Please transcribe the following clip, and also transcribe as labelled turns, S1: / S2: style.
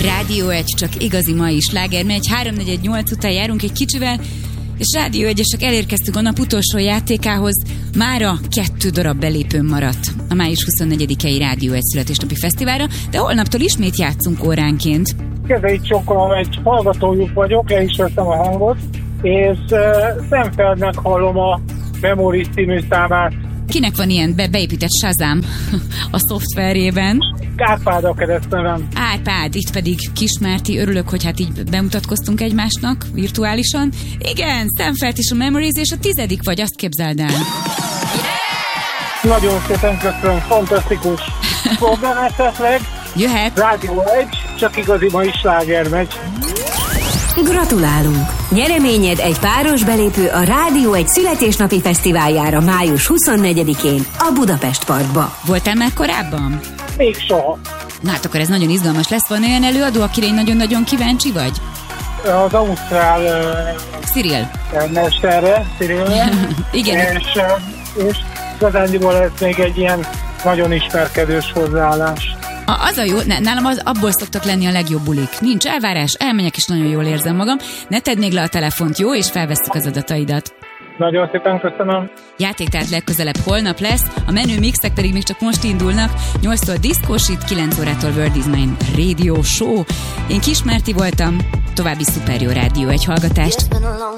S1: Rádió 1, csak igazi mai sláger megy. 3-4-8 után járunk egy kicsivel, és Rádió 1-esek elérkeztünk a nap utolsó játékához. Mára 2 darab belépőn maradt a május 24-i Rádió 1 születésnapi fesztiválra, de holnaptól ismét játszunk óránként.
S2: Kezeit csókolom, egy hallgatójuk vagyok, el is vettem a hangot, és Szemfeldnek hallom a Memories című számát.
S1: Kinek van ilyen beépített Shazam a szoftverében?
S2: Árpád a keresztnevem.
S1: Árpád, itt pedig Kismárti. Örülök, hogy hát így bemutatkoztunk egymásnak virtuálisan. Igen, Szemfeld is a Memories, és a 10. vagy, azt képzeld el.
S2: Nagyon szépen köszönöm, fantasztikus. Program esetleg.
S1: Jöhet.
S2: Rádió 1, csak igazi mai sláger megy.
S3: Gratulálunk! Nyereményed egy páros belépő a Rádió 1 születésnapi fesztiváljára május 24-én a Budapest Parkba.
S1: Voltál már korábban?
S2: Még soha.
S1: Na hát akkor ez nagyon izgalmas lesz. Van olyan előadó, akire én nagyon-nagyon kíváncsi vagy?
S2: Az ausztrál
S1: Cyril.
S2: mesterre, Cyrilre.
S1: Igen.
S2: És igazándiból ez még egy ilyen nagyon ismerkedős hozzáállás.
S1: Az a jó, nálam abból szoktak lenni a legjobb bulik. Nincs elvárás, elmegyek és nagyon jól érzem magam. Ne tedd még le a telefont, jó? És felvesszük az adataidat.
S2: Nagyon szépen köszönöm.
S1: Játék tehát legközelebb holnap lesz, a menő mixek pedig még csak most indulnak. 8-tól Discósít, 9 órától World is Mine Radio Show. Én Kismárti voltam, további szuper jó Rádió 1 hallgatást.